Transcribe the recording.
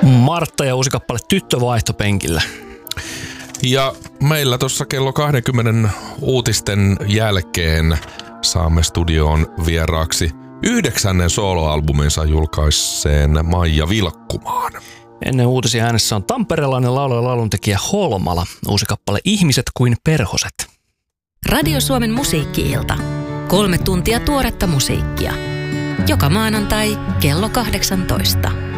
Martta ja uusi kappale Tyttö vaihtopenkillä. Ja meillä tuossa kello 20 uutisten jälkeen saamme studioon vieraaksi 9. soloalbuminsa julkaisseen Maija Vilkkumaan. Ennen uutisia äänessä on tamperelainen laulaja ja lauluntekijä Holmala. Uusi kappale Ihmiset kuin perhoset. Radio Suomen musiikki-ilta. 3 tuntia tuoretta musiikkia. Joka maanantai kello 18.